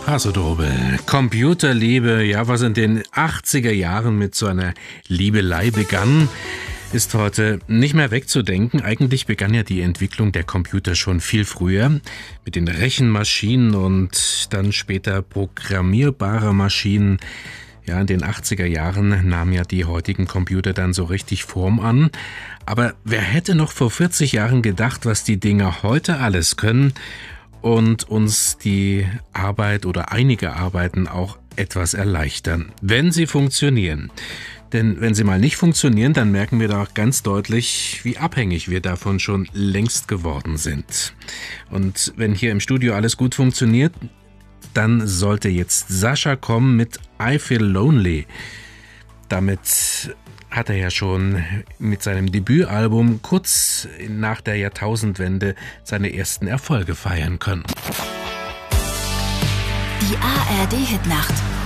Also Drobel, Computerliebe, ja, was in den 80er Jahren mit so einer Liebelei begann, ist heute nicht mehr wegzudenken. Eigentlich begann ja die Entwicklung der Computer schon viel früher mit den Rechenmaschinen und dann später programmierbare Maschinen. Ja, in den 80er Jahren nahmen ja die heutigen Computer dann so richtig Form an. Aber wer hätte noch vor 40 Jahren gedacht, was die Dinger heute alles können und uns die Arbeit oder einige Arbeiten auch etwas erleichtern, wenn sie funktionieren. Denn wenn sie mal nicht funktionieren, dann merken wir doch ganz deutlich, wie abhängig wir davon schon längst geworden sind. Und wenn hier im Studio alles gut funktioniert, dann sollte jetzt Sascha kommen mit I Feel Lonely. Damit hat er ja schon mit seinem Debütalbum kurz nach der Jahrtausendwende seine ersten Erfolge feiern können. Die ARD-Hitnacht